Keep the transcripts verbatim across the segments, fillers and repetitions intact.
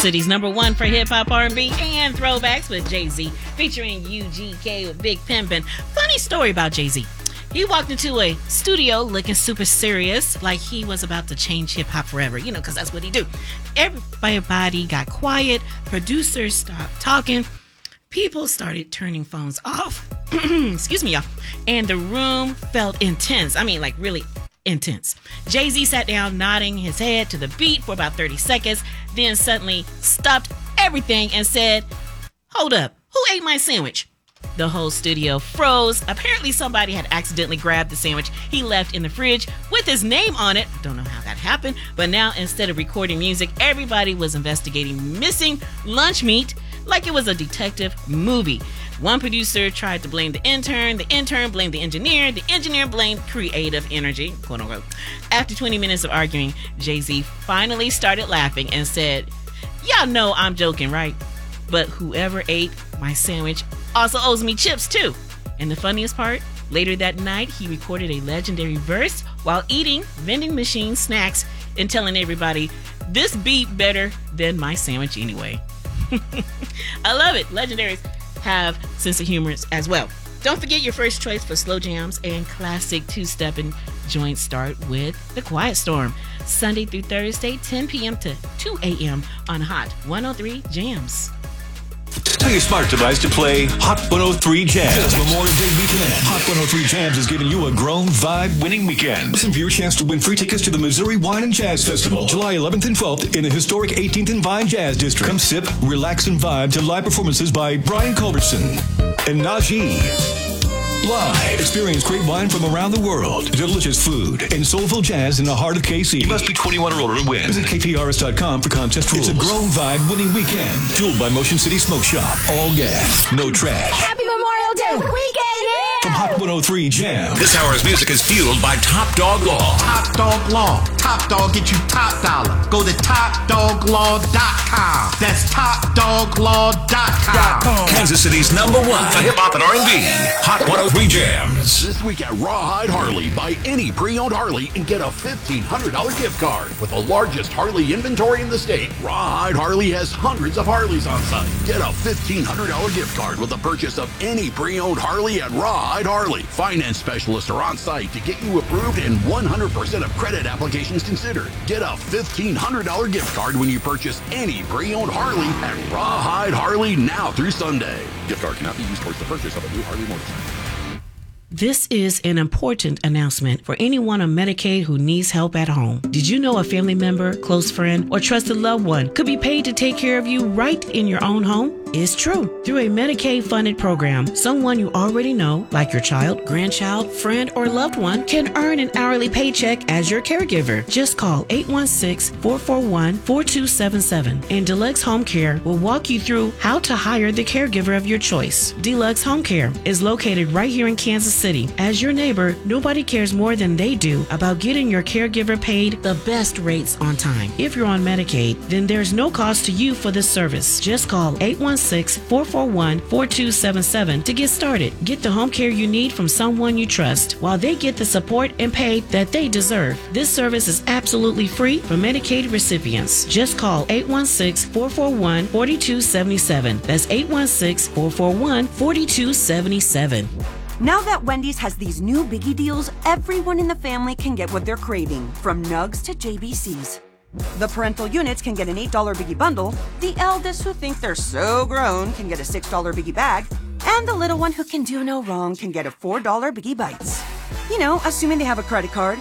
City's number one for hip-hop, R and B, and throwbacks with Jay-Z, featuring U G K with Big Pimpin'. Funny story about Jay-Z. He walked into a studio looking super serious, like he was about to change hip-hop forever, you know, because that's what he do. Everybody got quiet. Producers stopped talking. People started turning phones off. Excuse me, y'all. And the room felt intense. I mean, like really intense. Jay-Z sat down, nodding his head to the beat for about thirty seconds, then suddenly stopped everything and said, "Hold up, who ate my sandwich?" The whole studio froze. Apparently somebody had accidentally grabbed the sandwich he left in the fridge with his name on it. Don't know how that happened, but now instead of recording music, everybody was investigating missing lunch meat like it was a detective movie. One producer tried to blame the intern, the intern blamed the engineer, the engineer blamed creative energy, quote unquote. After twenty minutes of arguing, Jay-Z finally started laughing and said, "Y'all know I'm joking, right? But whoever ate my sandwich also owes me chips too." And the funniest part, later that night, he recorded a legendary verse while eating vending machine snacks and telling everybody, "This beat better than my sandwich anyway." I love it. Legendaries have sense of humor as well. Don't forget your first choice for slow jams and classic two-stepping joints start with The Quiet Storm. Sunday through Thursday, ten p.m. to two a.m. on Hot one oh three Jams. Tell your smart device to play Hot one oh three Jams. This Memorial Day weekend, Hot one oh three Jams is giving you a grown vibe winning weekend. Listen for your chance to win free tickets to the Missouri Wine and Jazz Festival, July eleventh and twelfth in the historic eighteenth and Vine Jazz District. Come sip, relax, and vibe to live performances by Brian Culbertson and Najee. Live. Experience great wine from around the world, delicious food, and soulful jazz in the heart of K C. You must be twenty-one or older to win. Visit K P R S dot com for contest rules. It's a grown vibe winning weekend. Fueled by Motion City Smoke Shop. All gas, no trash. Happy Memorial Day weekend! From Hot one oh three Jam. This hour's music is fueled by Top Dog Law. Top Dog Law. Top Dog get you top dollar. Go to top dog law dot com. That's top dog law dot com. Kansas City's number one for hip-hop and R and B. Hot one oh three Jams. This week at Rawhide Harley, buy any pre-owned Harley and get a fifteen hundred dollars gift card. With the largest Harley inventory in the state, Rawhide Harley has hundreds of Harleys on site. Get a fifteen hundred dollars gift card with the purchase of any pre-owned Harley at Rawhide Harley. Finance specialists are on site to get you approved and one hundred percent of credit applications considered. Get a fifteen hundred dollars gift card when you purchase any pre-owned Harley at Rawhide Harley now through Sunday. Gift card cannot be used towards the purchase of a new Harley motorcycle. This is an important announcement for anyone on Medicaid who needs help at home. Did you know a family member, close friend, or trusted loved one could be paid to take care of you right in your own home? It's true. Through a Medicaid-funded program, someone you already know, like your child, grandchild, friend, or loved one, can earn an hourly paycheck as your caregiver. Just call eight one six, four four one, four two seven seven, and Deluxe Home Care will walk you through how to hire the caregiver of your choice. Deluxe Home Care is located right here in Kansas City. As your neighbor, nobody cares more than they do about getting your caregiver paid the best rates on time. If you're on Medicaid, then there's no cost to you for this service. Just call eight one six, four four one, four two seven seven to get started. Get the home care you need from someone you trust while they get the support and pay that they deserve. This service is absolutely free for Medicaid recipients. Just call eight one six, four four one, four two seven seven. That's eight one six, four four one, four two seven seven. Now that Wendy's has these new biggie deals, everyone in the family can get what they're craving, from nugs to J B Cs. The parental units can get an eight dollar biggie bundle, the eldest who think they're so grown can get a six dollar biggie bag, and the little one who can do no wrong can get a four dollar biggie bites. You know, assuming they have a credit card.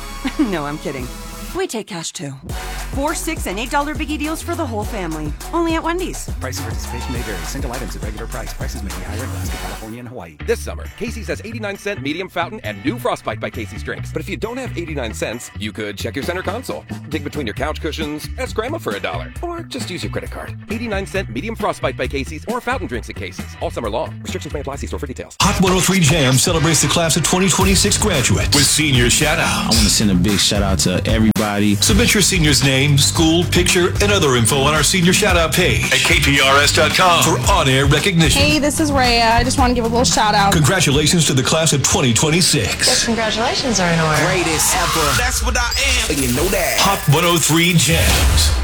No, I'm kidding. We take cash too. Four, six, and eight dollar biggie deals for the whole family. Only at Wendy's. Price and participation may vary. Single items at regular price. Prices may be higher in Alaska, California, and Hawaii. This summer, Casey's has eighty-nine cent medium fountain and new Frostbite by Casey's drinks. But if you don't have eighty-nine cents, you could check your center console, dig between your couch cushions, ask grandma for a dollar, or just use your credit card. eighty-nine cent medium Frostbite by Casey's or fountain drinks at Casey's all summer long. Restrictions may apply. See store for details. Hot one oh three Jam celebrates the class of twenty twenty-six graduates with senior shout-outs. I want to send a big shout-out to everybody. Submit your senior's name, school, picture, and other info on our senior shout-out page at K P R S dot com for on-air recognition. Hey, this is Rhea. I just want to give a little shout-out. Congratulations to the class of twenty twenty-six. Yes, congratulations are in order. Greatest ever. That's what I am. You know that. Hot one oh three Jams.